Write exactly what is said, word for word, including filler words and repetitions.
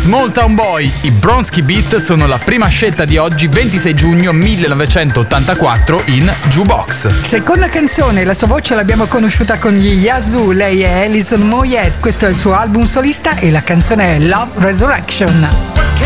Small Town Boy, i Bronski Beat sono la prima scelta di oggi, ventisei giugno millenovecentottantaquattro in Jukebox. Seconda canzone, la sua voce l'abbiamo conosciuta con gli Yazoo, lei è Alison Moyet, questo è il suo album solista e la canzone è Love Resurrection.